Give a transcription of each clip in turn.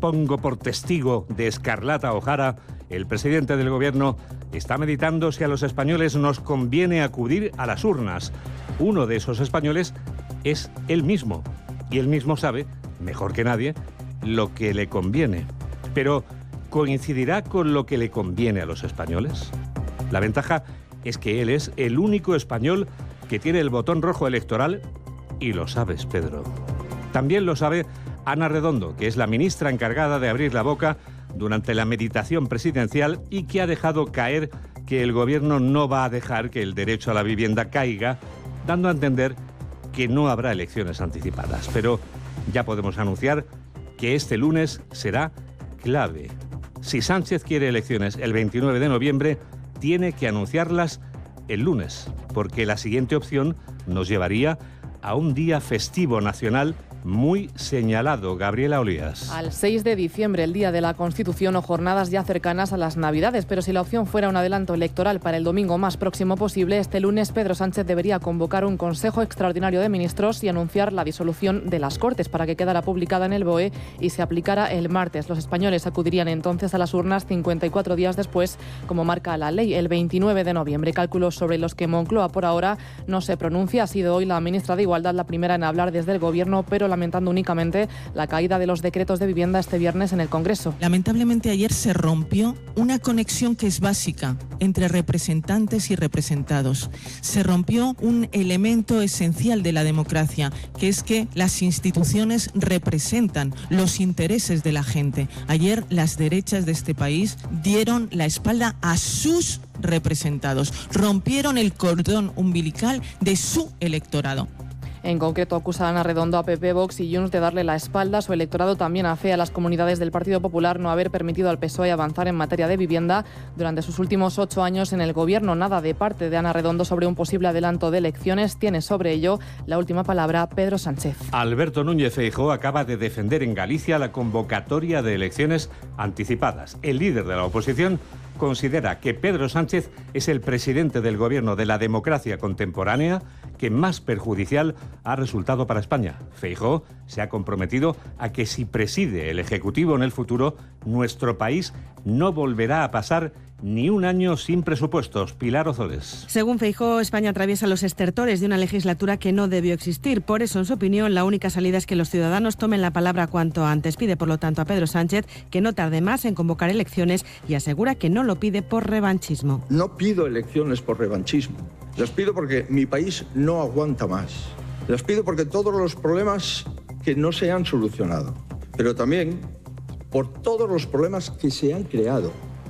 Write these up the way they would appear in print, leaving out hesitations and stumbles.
pongo por testigo de Escarlata O'Hara, el presidente del gobierno está meditando si a los españoles nos conviene acudir a las urnas. Uno de esos españoles es él mismo, y él mismo sabe, mejor que nadie, lo que le conviene. Pero, ¿coincidirá con lo que le conviene a los españoles? La ventaja es que él es el único español que tiene el botón rojo electoral, y lo sabes, Pedro. También lo sabe Ana Redondo, que es la ministra encargada de abrir la boca durante la meditación presidencial y que ha dejado caer que el gobierno no va a dejar que el derecho a la vivienda caiga, dando a entender que no habrá elecciones anticipadas. Pero ya podemos anunciar que este lunes será clave. Si Sánchez quiere elecciones el 29 de noviembre, tiene que anunciarlas el lunes, porque la siguiente opción nos llevaría a un día festivo nacional muy señalado. Gabriela Olías. Al 6 de diciembre, el Día de la Constitución, o jornadas ya cercanas a las Navidades. Pero si la opción fuera un adelanto electoral para el domingo más próximo posible, este lunes Pedro Sánchez debería convocar un Consejo Extraordinario de Ministros y anunciar la disolución de las Cortes para que quedara publicada en el BOE y se aplicara el martes. Los españoles acudirían entonces a las urnas 54 días después, como marca la ley, el 29 de noviembre. Cálculos sobre los que Moncloa por ahora no se pronuncia. Ha sido hoy la ministra de Igualdad la primera en hablar desde el Gobierno, pero lamentando únicamente la caída de los decretos de vivienda este viernes en el Congreso. Lamentablemente ayer se rompió una conexión que es básica entre representantes y representados. Se rompió un elemento esencial de la democracia, que es que las instituciones representan los intereses de la gente. Ayer las derechas de este país dieron la espalda a sus representados, rompieron el cordón umbilical de su electorado. En concreto, acusa a Ana Redondo a PP, Vox y Junts de darle la espalda a su electorado. También hace a las comunidades del Partido Popular no haber permitido al PSOE avanzar en materia de vivienda durante sus últimos 8 años en el Gobierno. Nada de parte de Ana Redondo sobre un posible adelanto de elecciones. Tiene sobre ello la última palabra Pedro Sánchez. Alberto Núñez Feijóo acaba de defender en Galicia la convocatoria de elecciones anticipadas. El líder de la oposición considera que Pedro Sánchez es el presidente del gobierno de la democracia contemporánea que más perjudicial ha resultado para España. Feijóo se ha comprometido a que si preside el Ejecutivo en el futuro, nuestro país no volverá a pasar ni un año sin presupuestos. Pilar Ozores. Según Feijóo, España atraviesa los estertores de una legislatura que no debió existir. Por eso, en su opinión, la única salida es que los ciudadanos tomen la palabra cuanto antes. Pide, por lo tanto, a Pedro Sánchez que no tarde más en convocar elecciones y asegura que no lo pide por revanchismo. No pido elecciones por revanchismo. Las pido porque mi país no aguanta más. Las pido porque todos los problemas que no se han solucionado, pero también por todos los problemas que se han creado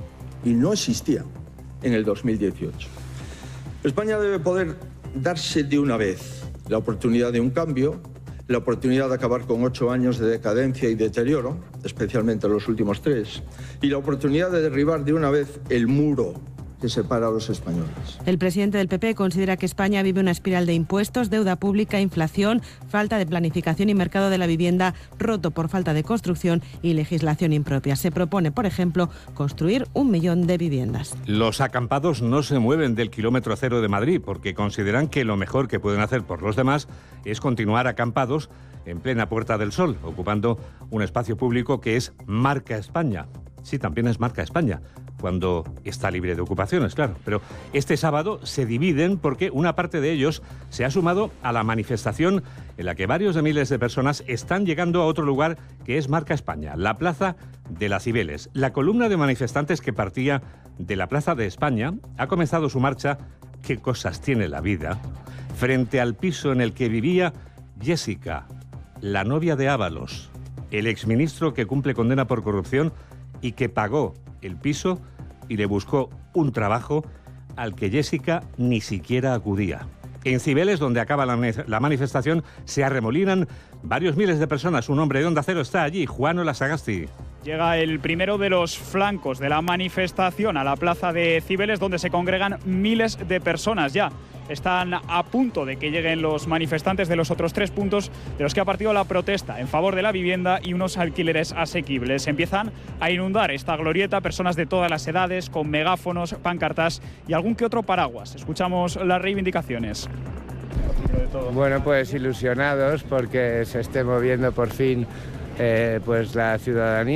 y no existían en el 2018. España debe poder darse de una vez la oportunidad de un cambio, la oportunidad de acabar con 8 años de decadencia y deterioro, especialmente los últimos 3, y la oportunidad de derribar de una vez el muro que separa a los españoles. El presidente del PP considera que España vive una espiral de impuestos, deuda pública, inflación, falta de planificación y mercado de la vivienda roto por falta de construcción y legislación impropia. Se propone, por ejemplo, construir 1 millón de viviendas. Los acampados no se mueven del kilómetro cero de Madrid porque consideran que lo mejor que pueden hacer por los demás es continuar acampados en plena Puerta del Sol, ocupando un espacio público que es Marca España. Sí, también es Marca España, cuando está libre de ocupaciones, claro. Pero este sábado se dividen porque una parte de ellos se ha sumado a la manifestación en la que varios de miles de personas están llegando a otro lugar que es Marca España, la Plaza de las Cibeles. La columna de manifestantes que partía de la Plaza de España ha comenzado su marcha, qué cosas tiene la vida, frente al piso en el que vivía Jessica, la novia de Ábalos, el exministro que cumple condena por corrupción y que pagó el piso y le buscó un trabajo al que Jessica ni siquiera acudía. En Cibeles, donde acaba la manifestación, se arremolinan varios miles de personas. Un hombre de Onda Cero está allí, Juan Olasagasti. Llega el primero de los flancos de la manifestación a la plaza de Cibeles, donde se congregan miles de personas ya. Están a punto de que lleguen los manifestantes de los otros 3 puntos de los que ha partido la protesta en favor de la vivienda y unos alquileres asequibles. Empiezan a inundar esta glorieta personas de todas las edades, con megáfonos, pancartas y algún que otro paraguas. Escuchamos las reivindicaciones. Bueno, pues ilusionados porque se esté moviendo por fin pues la ciudadanía.